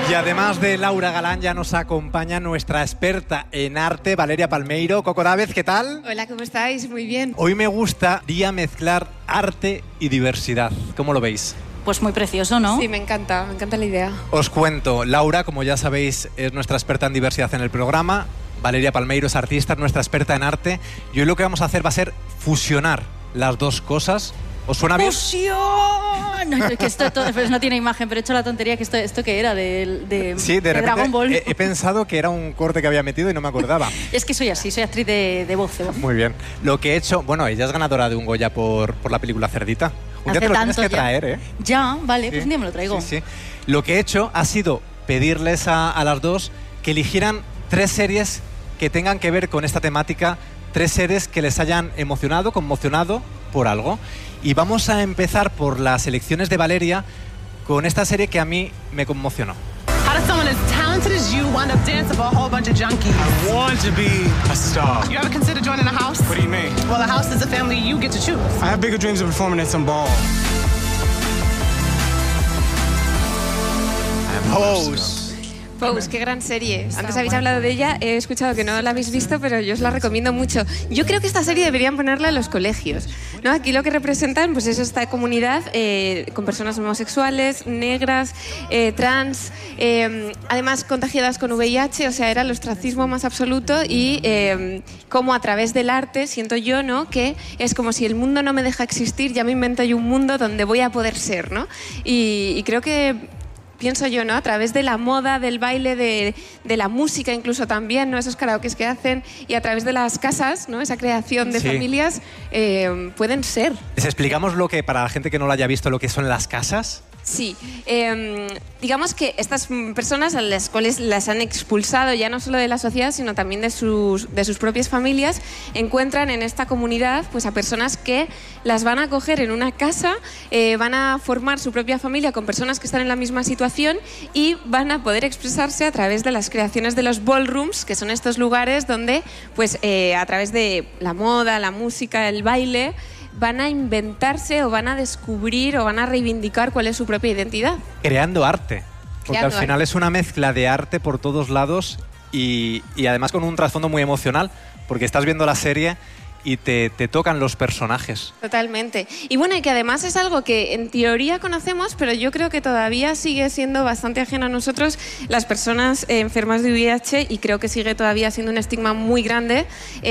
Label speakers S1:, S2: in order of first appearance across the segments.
S1: Y además de Laura Galán, ya nos acompaña nuestra experta en arte, Valeria Palmeiro. Coco Dávez, ¿qué tal?
S2: Hola, ¿cómo estáis? Muy bien.
S1: Hoy me gustaría mezclar arte y diversidad. ¿Cómo lo veis?
S3: Pues muy precioso, ¿no?
S2: Sí, me encanta la idea.
S1: Os cuento, Laura, como ya sabéis, es nuestra experta en diversidad en el programa. Valeria Palmeiro es artista, es nuestra experta en arte. Y hoy lo que vamos a hacer va a ser fusionar las dos cosas. ¿Os suena bien?
S3: ¡Fusión! No, es que esto pues no tiene imagen, pero he hecho la tontería que esto que era de Dragon Ball.
S1: He pensado que era un corte que había metido y no me acordaba.
S3: Es que soy así, soy actriz de voz.
S1: Muy bien. Lo que he hecho... Bueno, ella es ganadora de un Goya por la película Cerdita. Un día te lo tienes que traer, ¿eh?
S3: Ya, vale,
S1: Sí.
S3: pues un día me lo traigo.
S1: Sí. Lo que he hecho ha sido pedirles a las dos que eligieran 3 series que tengan que ver con esta temática, 3 series que les hayan emocionado, conmocionado por algo. Y vamos a empezar por las elecciones de Valeria con esta serie que a mí me conmocionó.
S4: How does someone as talented as you wind up dancing for a whole bunch of junkies?
S5: I want to be a star.
S4: You ever consider joining a house?
S5: What do you mean?
S4: Well, a house is a family you get to choose.
S5: I have bigger dreams of performing at some ball.
S2: Pose, qué gran serie. Antes habéis hablado de ella, he escuchado que no la habéis visto, pero yo os la recomiendo mucho. Yo creo que esta serie deberían ponerla en los colegios, ¿no? Aquí lo que representan pues, es esta comunidad con personas homosexuales, negras, trans, además contagiadas con VIH, o sea, era el ostracismo más absoluto y como a través del arte, siento yo, ¿no? Que es como si el mundo no me deja existir, ya me invento yo un mundo donde voy a poder ser, ¿no? Y creo que... pienso yo, ¿no? A través de la moda, del baile, de la música incluso también, ¿no? Esos karaokes que hacen y a través de las casas, ¿no? Esa creación de familias pueden ser.
S1: ¿Les explicamos lo que, para la gente que no lo haya visto, lo que son las casas?
S2: Sí, digamos que estas personas a las cuales las han expulsado ya no solo de la sociedad, sino también de sus propias familias, encuentran en esta comunidad pues, a personas que las van a acoger en una casa, van a formar su propia familia con personas que están en la misma situación y van a poder expresarse a través de las creaciones de los ballrooms, que son estos lugares donde pues, a través de la moda, la música, el baile, van a inventarse o van a descubrir o van a reivindicar cuál es su propia identidad.
S1: Creando arte. Porque
S2: Creando
S1: al final
S2: arte.
S1: es una mezcla de arte por todos lados y además con un trasfondo muy emocional, porque estás viendo la serie y te tocan los personajes.
S2: Totalmente. Y bueno, y que además es algo que en teoría conocemos, pero yo creo que todavía sigue siendo bastante ajeno a nosotros, las personas enfermas de VIH, y creo que sigue todavía siendo un estigma muy grande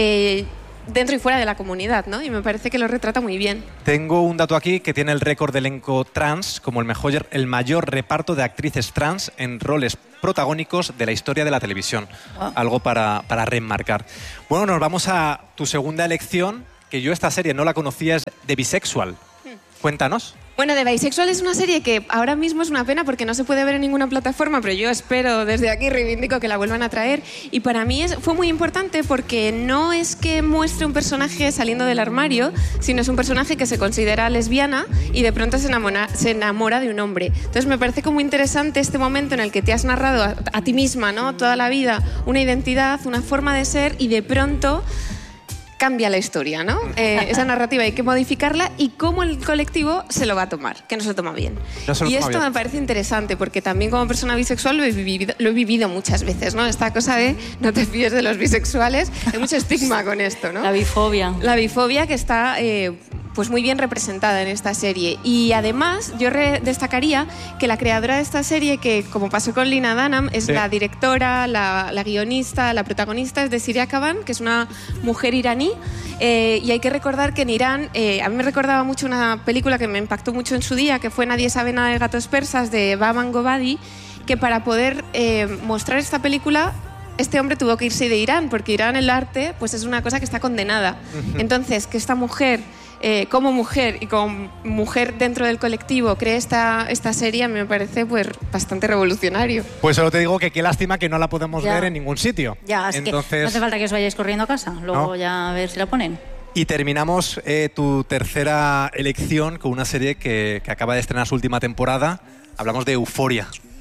S2: dentro y fuera de la comunidad, ¿no? Y me parece que lo retrata muy bien.
S1: Tengo un dato aquí que tiene el récord de elenco trans como el mayor reparto de actrices trans en roles protagónicos de la historia de la televisión. Algo para remarcar. Bueno, nos vamos a tu segunda elección, que yo esta serie no la conocía, es de Bisexual. Cuéntanos.
S2: Bueno, The Bisexual es una serie que ahora mismo es una pena porque no se puede ver en ninguna plataforma, pero yo espero desde aquí, reivindico que la vuelvan a traer. Y para mí fue muy importante porque no es que muestre un personaje saliendo del armario, sino es un personaje que se considera lesbiana y de pronto se enamora de un hombre. Entonces me parece como interesante este momento en el que te has narrado a ti misma, ¿no? Toda la vida, una identidad, una forma de ser y de pronto cambia la historia, ¿no? Esa narrativa hay que modificarla y cómo el colectivo se lo va a tomar, que no se lo toma bien. Y esto me parece interesante porque también como persona bisexual lo he vivido muchas veces, ¿no? Esta cosa de no te fíes de los bisexuales, hay mucho estigma con esto, ¿no?
S3: La bifobia.
S2: La bifobia que está pues muy bien representada en esta serie. Y además yo destacaría que la creadora de esta serie, que como pasó con Lina Dunham, es la directora, la guionista, la protagonista es de Siria Kaban, que es una mujer iraní. Y hay que recordar que en Irán, a mí me recordaba mucho una película que me impactó mucho en su día, que fue Nadie sabe nada de gatos persas, de Bahman Gobadi, que para poder mostrar esta película este hombre tuvo que irse de Irán, porque Irán el arte pues es una cosa que está condenada. Entonces, que esta mujer, como mujer y como mujer dentro del colectivo, cree esta serie, me parece pues bastante revolucionario.
S1: Pues solo te digo que qué lástima que no la podemos ver en ningún sitio.
S3: Ya, es que no hace falta que os vayáis corriendo a casa, luego ya a ver si la ponen.
S1: Y terminamos tu tercera elección con una serie que acaba de estrenar su última temporada. Hablamos de Euphoria.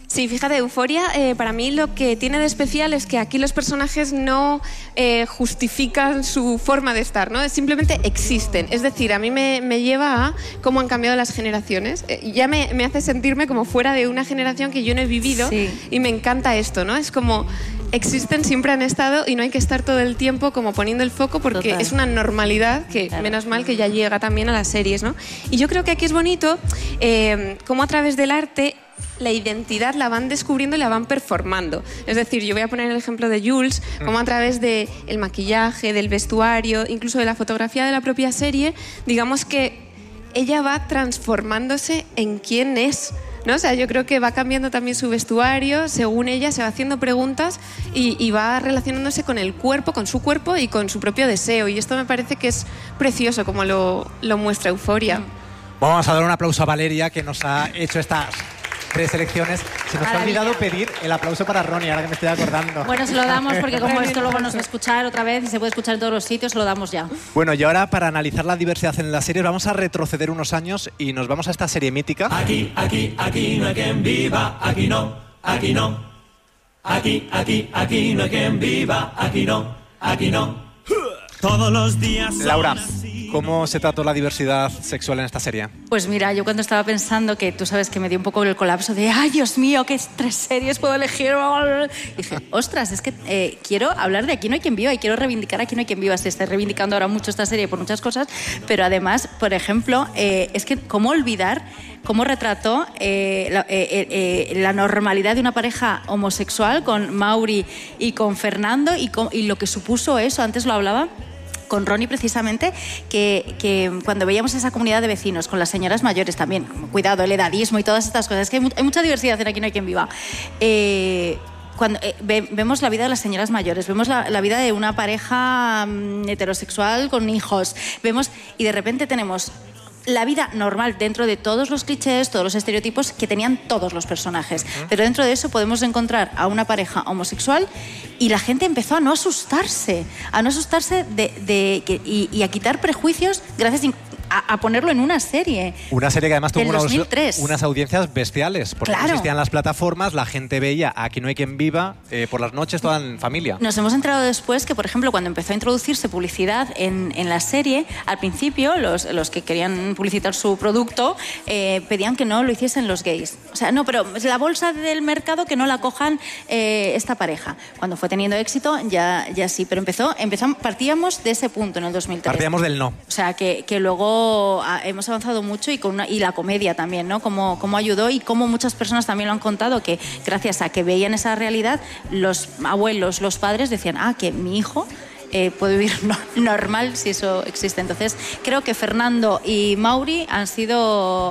S2: Sí, fíjate, Euphoria, para mí lo que tiene de especial es que aquí los personajes no justifican su forma de estar, ¿no? Simplemente existen. Es decir, a mí me lleva a cómo han cambiado las generaciones. Ya me hace sentirme como fuera de una generación que yo no he vivido, sí. Y me encanta esto, ¿no? Es como existen, siempre han estado y no hay que estar todo el tiempo como poniendo el foco porque Total. Es una normalidad que claro. Menos mal que ya llega también a las series, ¿no? Y yo creo que aquí es bonito cómo a través del arte la identidad la van descubriendo y la van performando. Es decir, yo voy a poner el ejemplo de Jules, como a través del maquillaje, del vestuario, incluso de la fotografía de la propia serie, digamos que ella va transformándose en quién es, ¿no? O sea, yo creo que va cambiando también su vestuario, según ella se va haciendo preguntas y va relacionándose con el cuerpo, con su cuerpo y con su propio deseo. Y esto me parece que es precioso como lo muestra Euphoria.
S1: Vamos a dar un aplauso a Valeria, que nos ha hecho estas 3 selecciones. Se nos ha olvidado pedir el aplauso para Ronnie, ahora que me estoy acordando.
S3: Bueno, se lo damos porque como esto luego nos va a escuchar otra vez y se puede escuchar en todos los sitios, se lo damos ya.
S1: Bueno, y ahora para analizar la diversidad en las series vamos a retroceder unos años y nos vamos a esta serie mítica.
S6: Aquí no hay quien viva, aquí no. Aquí no hay quien viva, aquí no. Todos los días.
S1: Laura, ¿cómo se trató la diversidad sexual en esta serie?
S3: Pues mira, yo cuando estaba pensando que tú sabes que me dio un poco el colapso de ¡ay, Dios mío, qué 3 series puedo elegir! Y dije, ostras, es que quiero hablar de Aquí no hay quien viva y quiero reivindicar Aquí no hay quien viva. Se está reivindicando ahora mucho esta serie por muchas cosas, pero además, por ejemplo, es que cómo olvidar cómo retrató la normalidad de una pareja homosexual con Mauri y con Fernando y lo que supuso eso. Antes lo hablaba con Ronnie precisamente, que cuando veíamos esa comunidad de vecinos, con las señoras mayores también, cuidado, el edadismo y todas estas cosas, que hay mucha diversidad en Aquí no hay quien viva. Cuando vemos la vida de las señoras mayores, vemos la vida de una pareja heterosexual con hijos, y de repente tenemos la vida normal dentro de todos los clichés, todos los estereotipos que tenían todos los personajes. Pero dentro de eso podemos encontrar a una pareja homosexual y la gente empezó a no asustarse y a quitar prejuicios gracias a ponerlo en una serie.
S1: Una serie que además tuvo unas audiencias bestiales, porque
S3: claro.
S1: No existían las plataformas, la gente veía Aquí no hay quien viva por las noches toda en familia.
S3: Nos hemos enterado después que, por ejemplo, cuando empezó a introducirse publicidad en la serie, al principio los que querían publicitar su producto pedían que no lo hiciesen los gays. O sea, no, pero la bolsa del mercado que no la cojan esta pareja. Cuando fue teniendo éxito, ya sí, pero partíamos de ese punto en el 2003.
S1: Partíamos del no.
S3: O sea, que luego hemos avanzado mucho y la comedia también, ¿no? Cómo ayudó y cómo muchas personas también lo han contado, que gracias a que veían esa realidad, los abuelos, los padres decían, que mi hijo puede vivir normal si eso existe. Entonces, creo que Fernando y Mauri han sido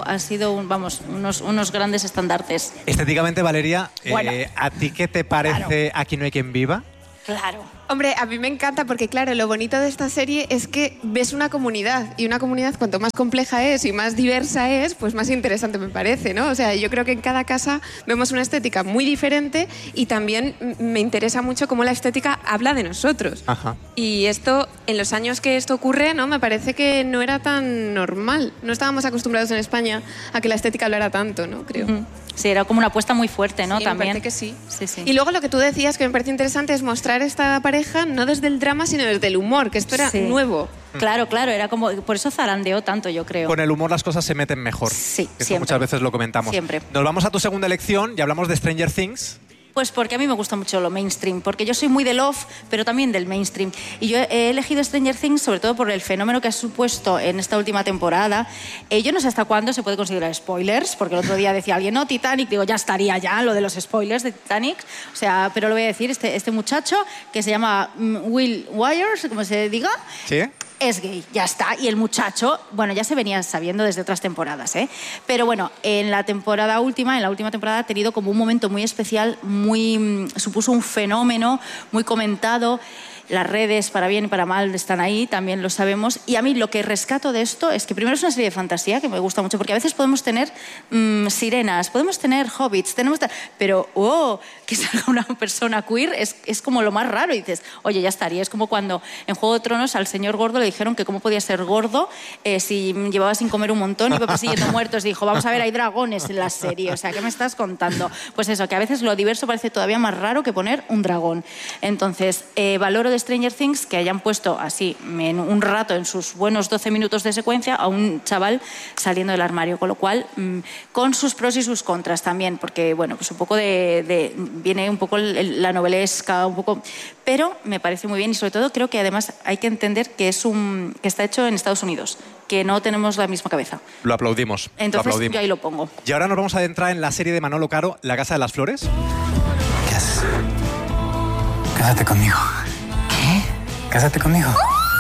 S3: unos grandes estandartes.
S1: Estéticamente, Valeria,
S3: bueno,
S1: ¿a ti qué te parece claro. Aquí no hay quien viva?
S3: Claro.
S2: Hombre, a mí me encanta porque, claro, lo bonito de esta serie es que ves una comunidad y una comunidad cuanto más compleja es y más diversa es, pues más interesante me parece, ¿no? O sea, yo creo que en cada casa vemos una estética muy diferente y también me interesa mucho cómo la estética habla de nosotros.
S1: Ajá.
S2: Y esto, en los años que esto ocurre, ¿no? Me parece que no era tan normal. No estábamos acostumbrados en España a que la estética hablara tanto, ¿no? Creo.
S3: Sí, era como una apuesta muy fuerte, ¿no?
S2: Sí,
S3: también.
S2: Me parece que sí.
S3: Sí.
S2: Y luego lo que tú decías que me parece interesante es mostrar esta pareja no desde el drama, sino desde el humor, que esto era nuevo.
S3: Claro, era como... Por eso zarandeó tanto, yo creo.
S1: Con el humor las cosas se meten mejor.
S3: Sí,
S1: Esto
S3: siempre.
S1: muchas veces lo comentamos.
S3: Siempre.
S1: Nos vamos a tu segunda elección y hablamos de Stranger Things.
S3: Pues porque a mí me gusta mucho lo mainstream, porque yo soy muy de Love, pero también del mainstream. Y yo he elegido Stranger Things sobre todo por el fenómeno que ha supuesto en esta última temporada. Yo no sé hasta cuándo se puede considerar spoilers, porque el otro día decía alguien, no, Titanic, digo, ya estaría ya lo de los spoilers de Titanic. O sea, pero lo voy a decir, este muchacho que se llama Will Wires, como se diga.
S1: ¿Sí?
S3: Es gay, ya está. Y el muchacho, bueno, ya se venía sabiendo desde otras temporadas, ¿eh? Pero bueno, en la última temporada ha tenido como un momento muy especial, supuso un fenómeno muy comentado. las redes, para bien y para mal, están ahí, también lo sabemos. Y a mí lo que rescato de esto es que primero es una serie de fantasía que me gusta mucho, porque a veces podemos tener sirenas, podemos tener hobbits, pero que salga una persona queer es como lo más raro. Y dices, oye, ya estaría. Es como cuando en Juego de Tronos al señor gordo le dijeron que cómo podía ser gordo si llevaba sin comer un montón y iba persiguiendo muertos. Dijo, vamos a ver, hay dragones en la serie. O sea, ¿qué me estás contando? Pues eso, que a veces lo diverso parece todavía más raro que poner un dragón. Entonces, valoro de Stranger Things que hayan puesto así, en un rato, en sus buenos 12 minutos de secuencia, a un chaval saliendo del armario. Con lo cual, con sus pros y sus contras también, porque, bueno, pues un poco viene un poco la novelesca, un poco... Pero me parece muy bien y sobre todo creo que además hay que entender que que está hecho en Estados Unidos, que no tenemos la misma cabeza.
S1: Lo aplaudimos.
S3: Entonces
S1: lo aplaudimos.
S3: Yo ahí lo pongo.
S1: Y ahora nos vamos a adentrar en la serie de Manolo Caro, La Casa de las Flores.
S7: ¿Qué haces? Cásate conmigo. ¿Qué? Cásate conmigo.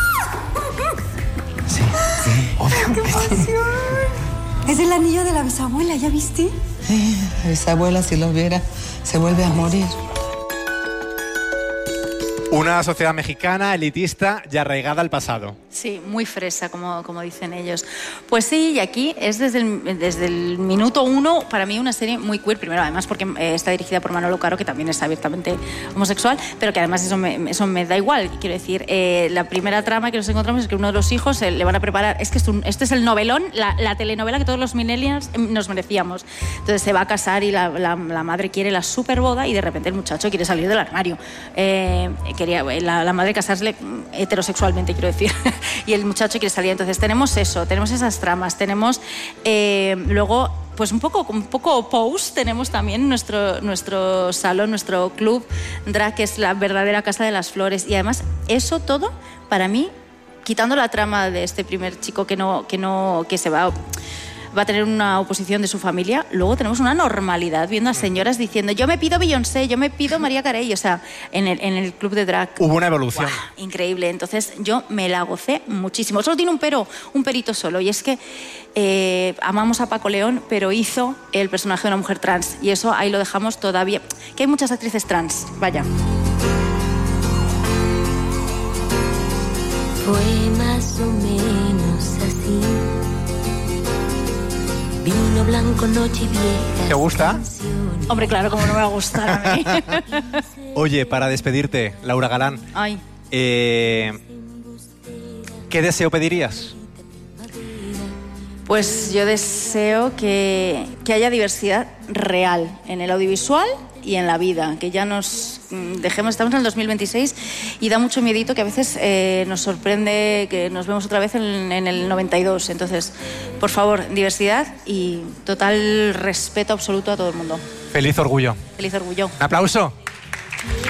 S7: Sí, obvio.
S8: ¡Qué emoción! Es el anillo de la bisabuela, ¿ya viste?
S9: Sí, la bisabuela, si lo viera, se vuelve a morir.
S1: Una sociedad mexicana, elitista y arraigada al pasado.
S3: Sí, muy fresa, como dicen ellos. Pues sí, y aquí es desde el minuto 1, para mí una serie muy queer, primero además porque está dirigida por Manolo Caro, que también es abiertamente homosexual, pero que además eso me da igual. Quiero decir, la primera trama que nos encontramos es que uno de los hijos le van a preparar, es que este es el novelón, la telenovela que todos los millennials nos merecíamos. Entonces se va a casar y la madre quiere la super boda y de repente el muchacho quiere salir del armario. Quería la madre casarse heterosexualmente, quiero decir, y el muchacho quiere salir. Entonces tenemos eso, tenemos esas tramas, tenemos luego pues un poco Pose, tenemos también nuestro salón, nuestro club drag, que es la verdadera Casa de las Flores. Y además eso todo, para mí, quitando la trama de este primer chico que se va a tener una oposición de su familia, luego tenemos una normalidad viendo a señoras diciendo yo me pido Beyoncé, yo me pido María Carey, o sea, en el club de drag.
S1: Hubo una evolución.
S3: ¡Wow! Increíble. Entonces yo me la gocé muchísimo. Solo tiene un perito solo, y es que amamos a Paco León, pero hizo el personaje de una mujer trans, y eso ahí lo dejamos todavía, que hay muchas actrices trans, vaya.
S10: Fue más o menos así. Vino blanco, noche vieja.
S1: ¿Te gusta?
S3: Hombre, claro, como no me va a gustar a mí.
S1: Oye, para despedirte, Laura Galán,
S3: Ay.
S1: ¿qué deseo pedirías?
S3: Pues yo deseo que haya diversidad real en el audiovisual y en la vida, que ya nos dejemos, estamos en el 2026 y da mucho miedito que a veces nos sorprende que nos vemos otra vez en el 92. Entonces, por favor, diversidad y total respeto absoluto a todo el mundo.
S1: Feliz orgullo.
S3: Feliz orgullo.
S1: Un aplauso.